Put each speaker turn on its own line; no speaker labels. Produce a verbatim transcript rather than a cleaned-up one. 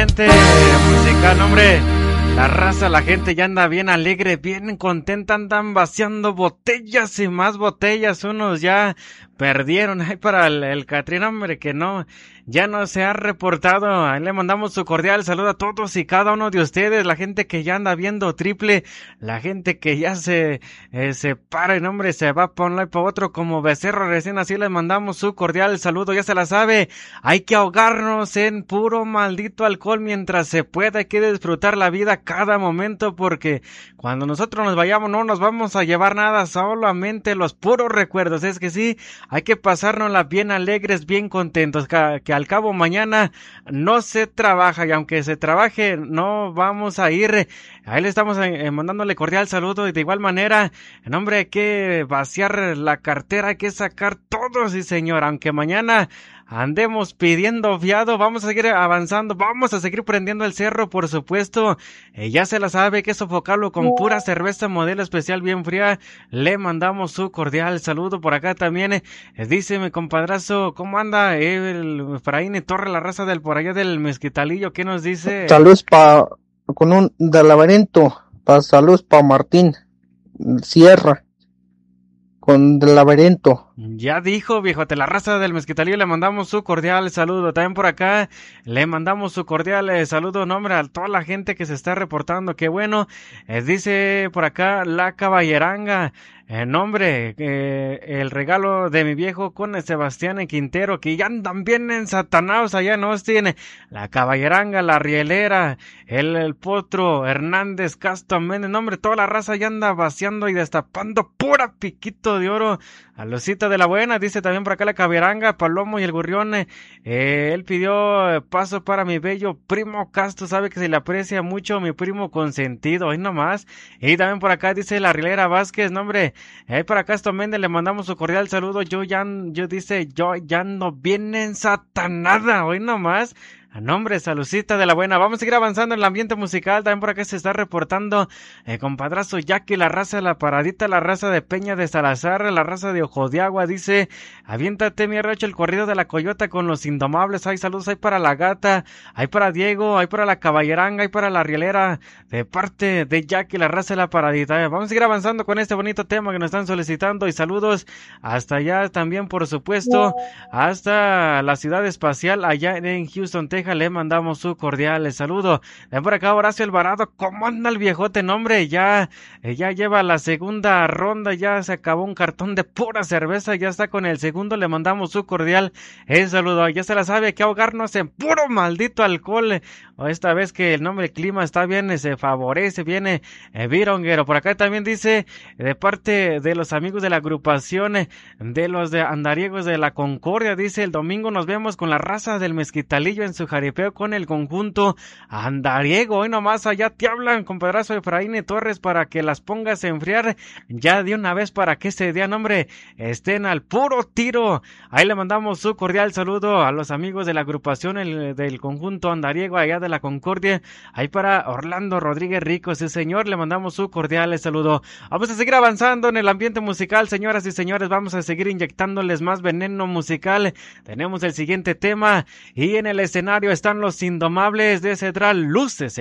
Gente musical, hombre. La raza, la gente ya anda bien alegre, bien contenta, andan vaciando botellas y más botellas. Unos ya perdieron ahí para el, el Catrín, hombre, que no, ya no se ha reportado. Ahí le mandamos su cordial saludo a todos y cada uno de ustedes, la gente que ya anda viendo triple, la gente que ya se, eh, se para, y hombre, se va para un lado y para otro como becerro recién, así le mandamos su cordial saludo, ya se la sabe. Hay que ahogarnos en puro maldito alcohol mientras se pueda, hay que disfrutar la vida cada momento, porque cuando nosotros nos vayamos no nos vamos a llevar nada, solamente los puros recuerdos. Es que sí, hay que pasárnosla bien alegres, bien contentos, que, que al cabo mañana no se trabaja, y aunque se trabaje no vamos a ir. Ahí le estamos eh, mandándole cordial saludo, y de igual manera, en hombre, hay que vaciar la cartera, hay que sacar todo, sí señor, aunque mañana andemos pidiendo fiado, vamos a seguir avanzando, vamos a seguir prendiendo el cerro, por supuesto. Eh, ya se la sabe, que sofocarlo con pura cerveza modelo especial bien fría. Le mandamos su cordial saludo por acá también. Eh, dice mi compadrazo, ¿cómo anda? Eh, el Efraín y Torre, la raza del por allá del Mezquitalillo, ¿qué nos dice?
Saludos pa, con un del laberinto, pa, saludos pa Martín Sierra, con del laberinto.
Ya dijo, viejote, la raza del Mezquitalillo, le mandamos su cordial saludo. También por acá le mandamos su cordial eh, saludo, nombre a toda la gente que se está reportando. Qué bueno. Eh, dice por acá la caballeranga. Eh, nombre, eh, el regalo de mi viejo con el Sebastián en Quintero, que ya andan bien ensatanados allá en Austin. La caballeranga, la rielera, el, el potro, Hernández, Castro Méndez, nombre, toda la raza ya anda vaciando y destapando pura piquito de oro. A Lucita de la Buena, dice también por acá la caballeranga, Palomo y el Gurrión. Eh, él pidió eh, paso para mi bello primo Castro, sabe que se le aprecia mucho, mi primo consentido, ahí nomás. Y también por acá dice la rielera Vázquez, nombre. Ahí para Castro Méndez le mandamos su cordial saludo. Yo ya, yo dice, yo ya no viene ensatanada, hoy nomás. A nombre, Salucita de la Buena. Vamos a seguir avanzando en el ambiente musical. También por acá se está reportando el eh, compadrazo Jackie, la raza de la Paradita, la raza de Peña de Salazar, la raza de Ojo de Agua. Dice, aviéntate mi arrocho el corrido de la Coyota con los Indomables. Hay saludos, hay para la Gata, hay para Diego, hay para la Caballeranga, hay para la Rielera, de parte de Jackie, la raza de la Paradita. Vamos a seguir avanzando con este bonito tema que nos están solicitando, y saludos hasta allá también, por supuesto, hasta la ciudad espacial allá en Houston, Texas. Le mandamos su cordial saludo. Ven por acá Horacio Alvarado, ¿cómo anda el viejote? Nombre, ya, ya lleva la segunda ronda, ya se acabó un cartón de pura cerveza, ya está con el segundo, le mandamos su cordial el saludo. Ya se la sabe, hay que ahogarnos en puro maldito alcohol. Esta vez que el nombre, el clima está bien, se favorece, viene eh, vironguero. Por acá también dice, de parte de los amigos de la agrupación, de los de andariegos de la Concordia, dice, el domingo nos vemos con la raza del Mezquitalillo en su jaripeo con el conjunto andariego. Hoy nomás allá te hablan, compadrazo Efraín y Torres, para que las pongas a enfriar ya de una vez, para que ese día, nombre, estén al puro tiro. Ahí le mandamos su cordial saludo a los amigos de la agrupación el, del conjunto andariego allá de la Concordia. Ahí para Orlando Rodríguez Rico, sí señor, le mandamos su cordial saludo. Vamos a seguir avanzando en el ambiente musical, señoras y señores, vamos a seguir inyectándoles más veneno musical. Tenemos el siguiente tema, y en el escenario están los Indomables de Cedral Luces.